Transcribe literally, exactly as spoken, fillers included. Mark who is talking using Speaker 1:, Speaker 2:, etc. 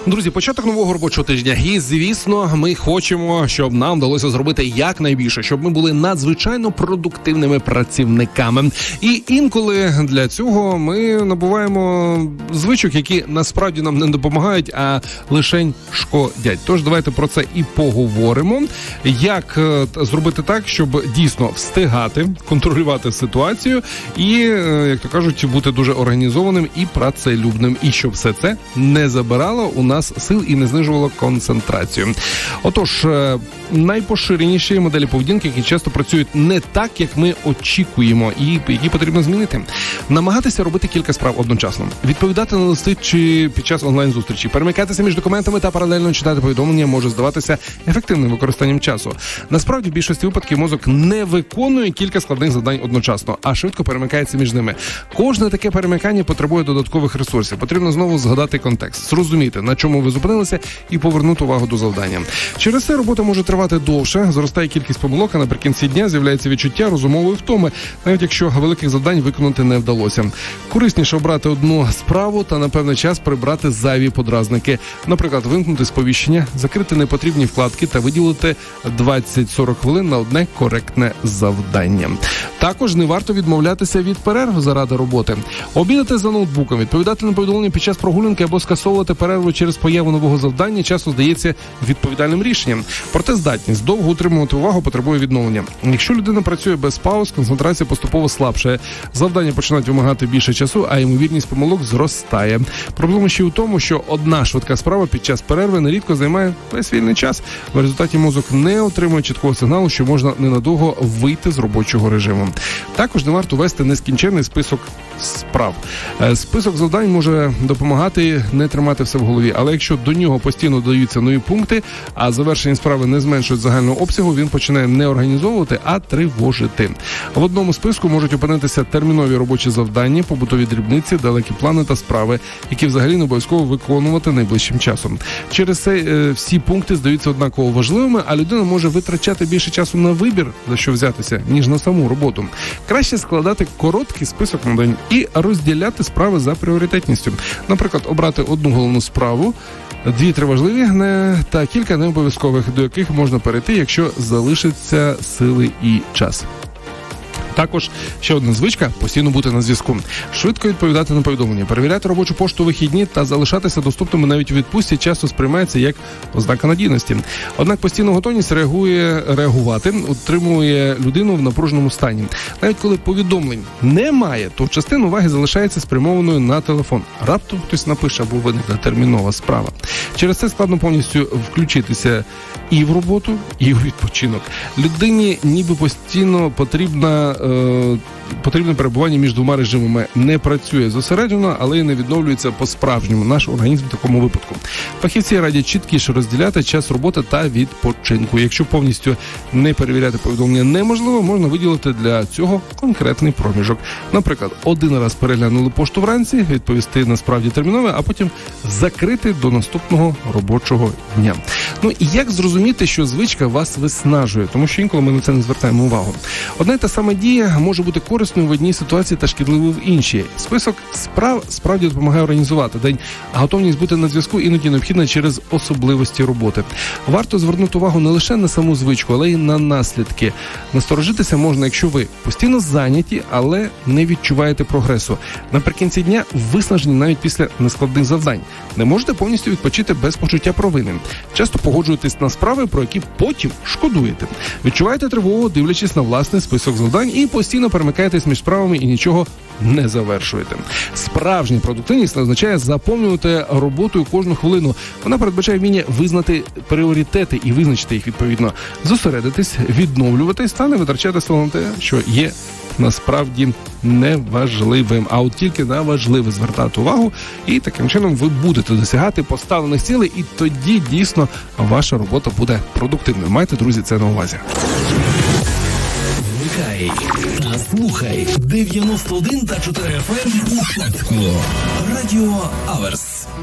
Speaker 1: Друзі, початок нового робочого тижня. І, звісно, ми хочемо, щоб нам вдалося зробити якнайбільше, щоб ми були надзвичайно продуктивними працівниками. І інколи для цього ми набуваємо звичок, які насправді нам не допомагають, а лишень шкодять. Тож давайте про це і поговоримо. Як зробити так, щоб дійсно встигати, контролювати ситуацію і, як то кажуть, бути дуже організованим і працелюбним. І щоб все це не забирало у нас сил і не знижувало концентрацію. Отож, найпоширеніші моделі поведінки, які часто працюють не так, як ми очікуємо, і які потрібно змінити. Намагатися робити кілька справ одночасно. Відповідати на листи чи під час онлайн-зустрічі. Перемикатися між документами та паралельно читати повідомлення може здаватися ефективним використанням часу. Насправді, в більшості випадків мозок не виконує кілька складних завдань одночасно, а швидко перемикається між ними. Кожне таке перемикання потребує додаткових ресурсів. Потрібно знову згадати контекст, зрозуміти, на чому ви зупинилися, і повернути увагу до завдання. Через це робота може тривати довше, зростає кількість помилок, а наприкінці дня з'являється відчуття розумової втоми, навіть якщо великих завдань виконати не вдалося. Корисніше обрати одну справу та на певний час прибрати зайві подразники. Наприклад, вимкнути сповіщення, закрити непотрібні вкладки та виділити двадцять-сорок хвилин на одне коректне завдання. Також не варто відмовлятися від перерв заради роботи. Обідати за ноутбуком, відповідати на повідомлення під час прогулянки або скасовувати перерву через появу нового завдання часто здається відповідальним рішенням. Проте здатність довго утримувати увагу потребує відновлення. Якщо людина працює без пауз, концентрація поступово слабшає. Завдання починають вимагати більше часу, а ймовірність помилок зростає. Проблема ще й у тому, що одна швидка справа під час перерви нерідко займає весь вільний час. В результаті мозок не отримує чіткого сигналу, що можна ненадовго вийти з робочого режиму. Також не варто вести нескінченний список справ. Список завдань може допомагати не тримати все в голові, але якщо до нього постійно додаються нові пункти, а завершення справи не зменшують загального обсягу, він починає не організовувати, а тривожити. В одному списку можуть опинитися термінові робочі завдання, побутові дрібниці, далекі плани та справи, які взагалі не обов'язково виконувати найближчим часом. Через це е, всі пункти здаються однаково важливими, а людина може витрачати більше часу на вибір, за що взятися, ніж на саму роботу. Краще складати короткий список на день і розділяти справи за пріоритетністю. Наприклад, обрати одну головну справу, дві-три важливі не, та кілька необов'язкових, до яких можна перейти, якщо залишаться сили і час. Також ще одна звичка – постійно бути на зв'язку. Швидко відповідати на повідомлення, перевіряти робочу пошту у вихідні та залишатися доступними навіть у відпустці часто сприймається як ознака надійності. Однак постійна готовність реагує, реагувати утримує людину в напруженому стані. Навіть коли повідомлень немає, то частина уваги залишається спрямованою на телефон. Раптом хтось напише або виникне термінова справа. Через це складно повністю включитися і в роботу, і у відпочинок. Людині ніби постійно потрібна потрібне перебування між двома режимами. Не працює зосереджено, але й не відновлюється по-справжньому наш організм в такому випадку. Фахівці радять чіткіше розділяти час роботи та відпочинку. Якщо повністю не перевіряти повідомлення неможливо, можна виділити для цього конкретний проміжок. Наприклад, один раз переглянули пошту вранці, відповісти насправді термінове, а потім закрити до наступного робочого дня. Ну і як зрозуміти, що звичка вас виснажує? Тому що інколи ми на це не звертаємо увагу. Одна й та сама дія може бути корисною в одній ситуації та шкідливою в іншій. Список справ справді допомагає організувати день, а готовність бути на зв'язку іноді необхідна через особливості роботи. Варто звернути увагу не лише на саму звичку, але й на наслідки. Насторожитися можна, якщо ви постійно зайняті, але не відчуваєте прогресу. Наприкінці дня виснажені навіть після нескладних завдань. Не можете повністю відпочити без почуття провини. Часто погоджуєтесь на справи, про які потім шкодуєте. Відчуваєте тривогу, дивлячись на власний список завдань, і постійно перемикаєтесь між справами і нічого не завершуєте. Справжня продуктивність означає заповнювати роботою кожну хвилину. Вона передбачає вміння визнати пріоритети і визначити їх відповідно. Зосередитись, відновлюватись та не витрачати сили на те, що є насправді неважливим, а от тільки на важливе звертати увагу, і таким чином ви будете досягати поставлених цілей, і тоді дійсно ваша робота буде продуктивною. Майте, друзі, це на увазі.
Speaker 2: Вмикай та слухай дев'яносто один та чотири еф ем у Шацьку. Радіо Аверс.